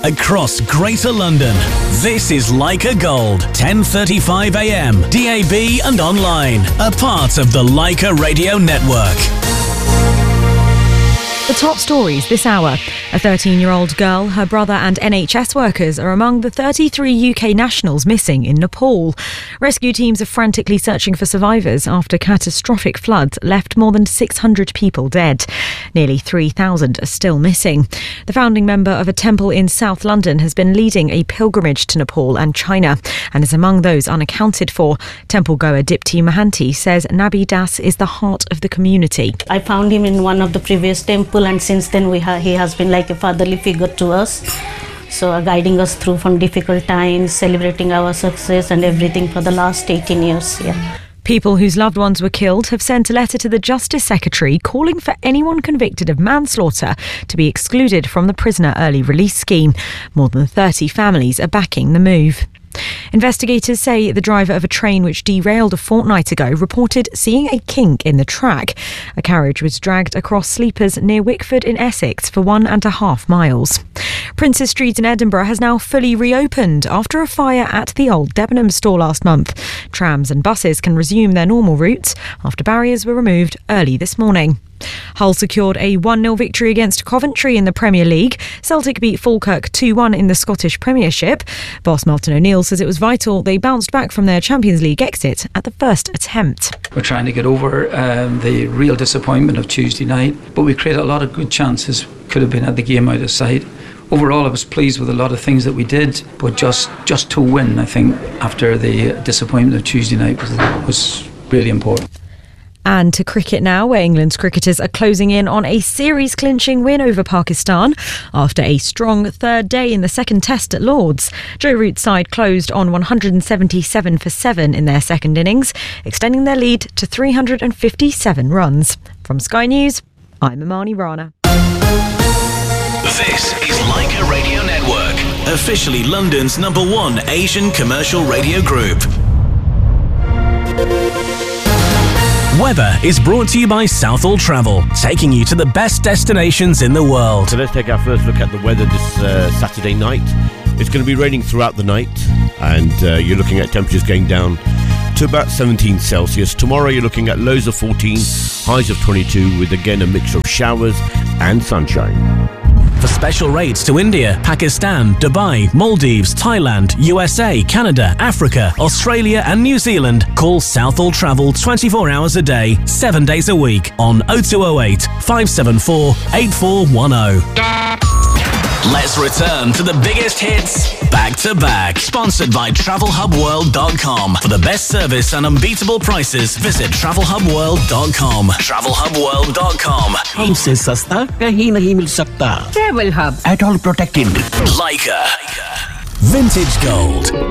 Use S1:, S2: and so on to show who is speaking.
S1: across Greater London. This is Leica Gold, 10:35 a.m, DAB and online. A part of the Leica Radio Network.
S2: The top stories this hour. A 13-year-old girl, her brother and NHS workers are among the 33 UK nationals missing in Nepal. Rescue teams are frantically searching for survivors after catastrophic floods left more than 600 people dead. Nearly 3,000 are still missing. The founding member of a temple in South London has been leading a pilgrimage to Nepal and China and is among those unaccounted for. Temple goer Dipti Mahanti says Nabi Das is the heart of the community.
S3: I found him in one of the previous temples, and since then he has been like a fatherly figure to us, so guiding us through from difficult times, celebrating our success and everything for the last 18 years.
S2: People whose loved ones were killed have sent a letter to the Justice Secretary calling for anyone convicted of manslaughter to be excluded from the prisoner early release scheme. More than 30 families are backing the move. Investigators say the driver of a train which derailed a fortnight ago reported seeing a kink in the track. A carriage was dragged across sleepers near Wickford in Essex for 1.5 miles. Princes Street in Edinburgh has now fully reopened after a fire at the old Debenhams store last month. Trams and buses can resume their normal routes after barriers were removed early this morning. Hull secured a 1-0 victory against Coventry in the Premier League. Celtic beat Falkirk 2-1 in the Scottish Premiership. Boss Martin O'Neill says it was vital they bounced back from their Champions League exit at the first attempt.
S4: We're trying to get over the real disappointment of Tuesday night, but we created a lot of good chances. Could have been at the game out of sight. Overall, I was pleased with a lot of things that we did, but just to win, I think, after the disappointment of Tuesday night was really important.
S2: And to cricket now, where England's cricketers are closing in on a series-clinching win over Pakistan after a strong third day in the second test at Lord's. Joe Root's side closed on 177 for 7 in their second innings, extending their lead to 357 runs. From Sky News, I'm Imani Rana.
S1: This is Leica Radio Network, officially London's #1 Asian commercial radio group. Weather is brought to you by Southall Travel, taking you to the best destinations in the world.
S5: So let's take our first look at the weather this Saturday night. It's going to be raining throughout the night, and you're looking at temperatures going down to about 17 Celsius. Tomorrow you're looking at lows of 14, highs of 22, with again a mix of showers and sunshine.
S1: For special rates to India, Pakistan, Dubai, Maldives, Thailand, USA, Canada, Africa, Australia and New Zealand, call Southall Travel 24 hours a day, 7 days a week on 0208 574 8410. Let's return to the biggest hits back to back. Sponsored by TravelHubWorld.com. For the best service and unbeatable prices, visit TravelHubWorld.com. TravelHubWorld.com.
S6: हमसे सस्ता कहीं नहीं मिल सकता. Travel Hub. At all protected.
S1: Leica. Vintage Gold.